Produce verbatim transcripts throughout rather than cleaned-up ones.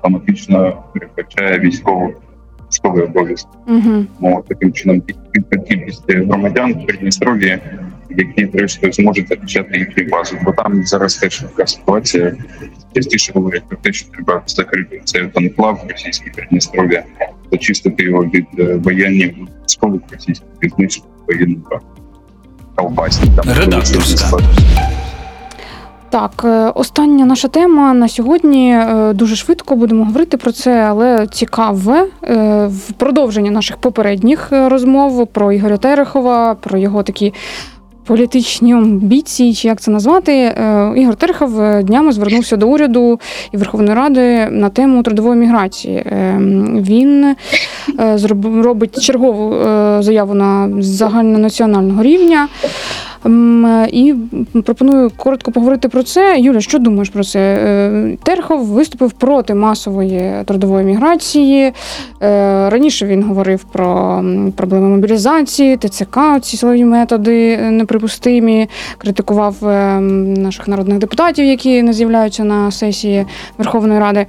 автоматично передбачає військову військовий обов'язок. Угу. Ну, таким чином кількість громадян в Придністров'ї, які зрештою зможуть захищати їхню базу, бо там зараз теж така ситуація. Частіше говорять про те, що треба закрити цей анклав російський Придністров'я, зачистити його від воєнних військових російських і знищити воєнну колбасні. Редакторська. Так, остання наша тема на сьогодні. Дуже швидко будемо говорити про це, але цікаве. В продовження наших попередніх розмов про Ігоря Терехова, про його такі політичні амбіції, чи як це назвати. Ігор Терехов днями звернувся до уряду і Верховної Ради на тему трудової міграції. Він робить чергову заяву на загальнонаціонального рівня. І пропоную коротко поговорити про це. Юля, що думаєш про це? Терехов виступив проти масової трудової міграції. Раніше він говорив про проблеми мобілізації, ТЦК, ці силові методи неприпустимі, критикував наших народних депутатів, які не з'являються на сесії Верховної Ради.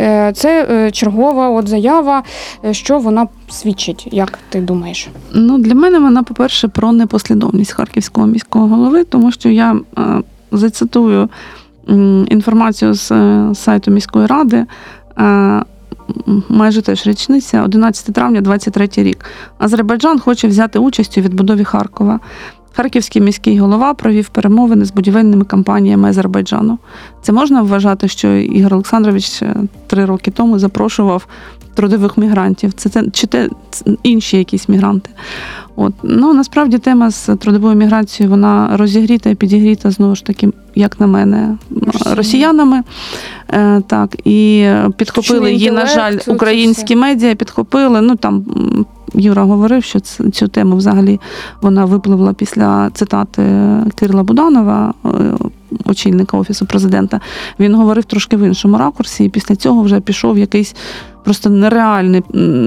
Це чергова от заява. Що вона свідчить, як ти думаєш? Ну, для мене вона, по-перше, про непослідовність харківського міського голови, тому що я е, зацитую е, інформацію з е, сайту міської ради, е, майже теж річниця, одинадцяте травня двадцять третій рік. Азербайджан хоче взяти участь у відбудові Харкова. Харківський міський голова провів перемовини з будівельними компаніями Азербайджану. Це можна вважати, що Ігор Олександрович три роки тому запрошував трудових мігрантів? Це, це чи те інші якісь мігранти? От. Ну, насправді тема з трудовою міграцією, вона розігріта і підігріта, знову ж таки, як на мене, Росія. росіянами. Е, так, і підхопили її, на жаль, українські медіа, підхопили. Ну, там Юра говорив, що цю тему взагалі вона випливла після цитати Кирила Буданова, очільника Офісу президента. Він говорив трошки в іншому ракурсі, і після цього вже пішов якийсь просто нереальний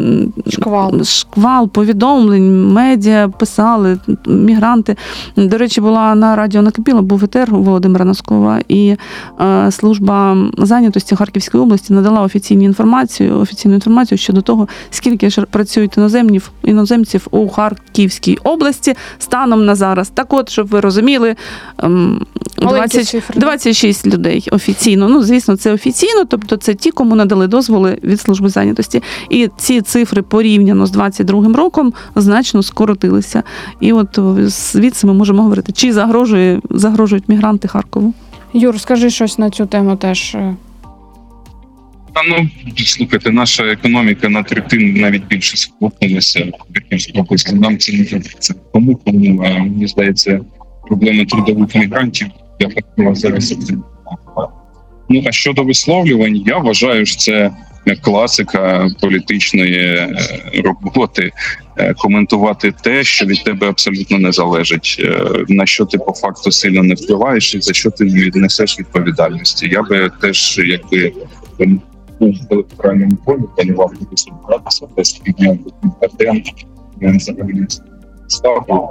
шквал. шквал повідомлень, медіа писали, мігранти. До речі, була на радіо «Накипіло», був етер у Володимира Носкова, і е, служба зайнятості Харківської області надала офіційну інформацію, офіційну інформацію щодо того, скільки ж працюють іноземців, іноземців у Харківській області станом на зараз. Так от, щоб ви розуміли, двадцять, двадцять шість людей офіційно. Ну, звісно, це офіційно, тобто це ті, кому надали дозволи від служби зайнятості. І ці цифри порівняно з двадцять другим роком значно скоротилися. І от звідси ми можемо говорити, чи загрожує, загрожують мігранти Харкову. Юр, скажи щось на цю тему теж. Та, ну, слухайте, наша економіка на третину навіть більше схопилася в Харківській області. Нам це не це тому, тому мені здається, проблеми трудових мігрантів я Харкова зараз. Ну, а щодо висловлювань, я вважаю, що це класика політичної роботи, коментувати те, що від тебе абсолютно не залежить, на що ти по факту сильно не впливаєш і за що ти віднесеш відповідальності. Я би теж, якби був в електоральному полі, планував виступатися, десь підняв контент, я взагалі ставлю.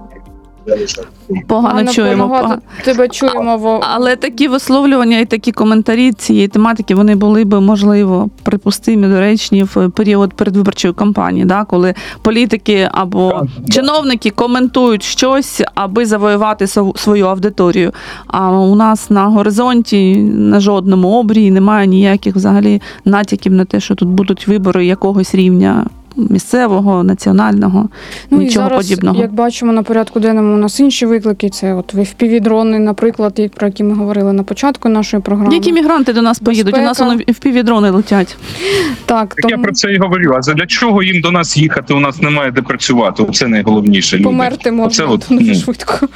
Погано Погано чуємо. Погано. Тебе чуємо. Але такі висловлювання і такі коментарі цієї тематики, вони були б, можливо, припустимі, доречні в період передвиборчої кампанії, да, коли політики або чиновники коментують щось, аби завоювати свою аудиторію. А у нас на горизонті, на жодному обрії немає ніяких взагалі натяків на те, що тут будуть вибори якогось рівня місцевого, національного, ну, нічого і зараз, подібного. Як бачимо, на порядку денному у нас інші виклики. Це от еф пі ві-дрони, наприклад, про які ми говорили на початку нашої програми. Які мігранти до нас поїдуть? Безпека. У нас воно еф пі ві-дрони летять. Так, так тому... я про це і говорю. А для чого їм до нас їхати? У нас немає де працювати. Це найголовніше. Люди. Померти можна Оце от, дуже ну, швидко.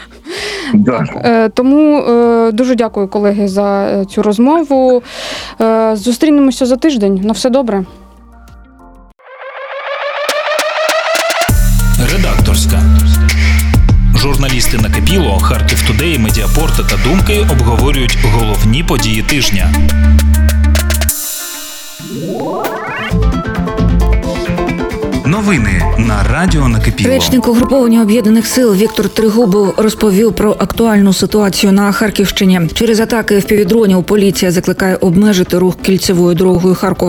Да. Тому дуже дякую, колеги, за цю розмову. Зустрінемося за тиждень. На все добре. Редакторська. Журналісти Накипіло, Харків Тудей, Медіапорт та Думки обговорюють головні події тижня. Новини на радіо Накипіло. Речник угруповання Об'єднаних сил Віктор Тригубов розповів про актуальну ситуацію на Харківщині. Через атаки еф пі ві-дронів поліція закликає обмежити рух кільцевою дорогою Харкова